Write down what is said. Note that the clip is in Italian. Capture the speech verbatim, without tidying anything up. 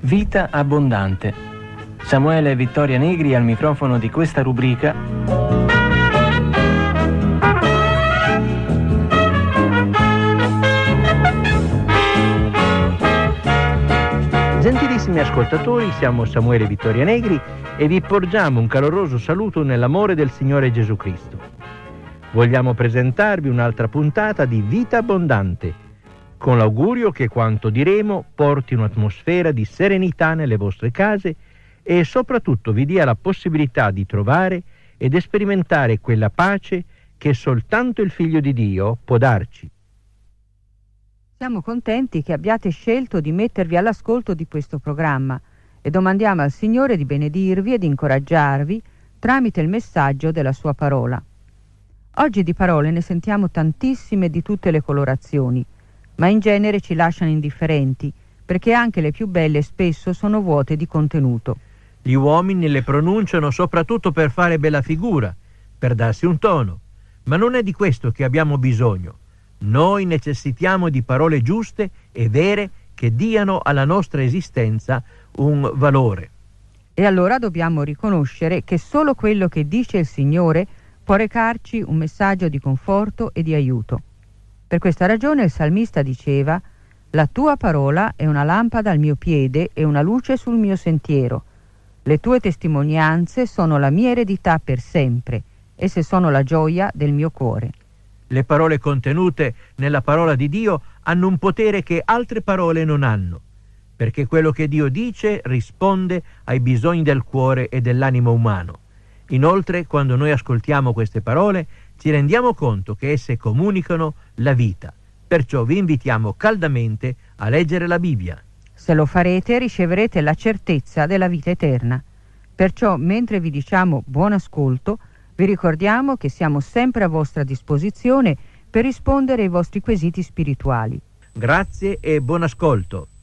Vita abbondante. Samuele e Vittoria Negri al microfono di questa rubrica. Gentilissimi ascoltatori, siamo Samuele e Vittoria Negri e vi porgiamo un caloroso saluto nell'amore del Signore Gesù Cristo. Vogliamo presentarvi un'altra puntata di Vita abbondante, con l'augurio che quanto diremo porti un'atmosfera di serenità nelle vostre case e soprattutto vi dia la possibilità di trovare ed sperimentare quella pace che soltanto il Figlio di Dio può darci. Siamo contenti che abbiate scelto di mettervi all'ascolto di questo programma e domandiamo al Signore di benedirvi e di incoraggiarvi tramite il messaggio della sua parola. Oggi di parole ne sentiamo tantissime di tutte le colorazioni, ma in genere ci lasciano indifferenti, perché anche le più belle spesso sono vuote di contenuto. Gli uomini le pronunciano soprattutto per fare bella figura, per darsi un tono, ma non è di questo che abbiamo bisogno. Noi necessitiamo di parole giuste e vere che diano alla nostra esistenza un valore. E allora dobbiamo riconoscere che solo quello che dice il Signore può recarci un messaggio di conforto e di aiuto. Per questa ragione il salmista diceva: «La tua parola è una lampada al mio piede e una luce sul mio sentiero. Le tue testimonianze sono la mia eredità per sempre, esse sono la gioia del mio cuore». Le parole contenute nella parola di Dio hanno un potere che altre parole non hanno, perché quello che Dio dice risponde ai bisogni del cuore e dell'animo umano. Inoltre, quando noi ascoltiamo queste parole, ci rendiamo conto che esse comunicano la vita. Perciò vi invitiamo caldamente a leggere la Bibbia. Se lo farete, riceverete la certezza della vita eterna. Perciò, mentre vi diciamo buon ascolto, vi ricordiamo che siamo sempre a vostra disposizione per rispondere ai vostri quesiti spirituali. Grazie e buon ascolto.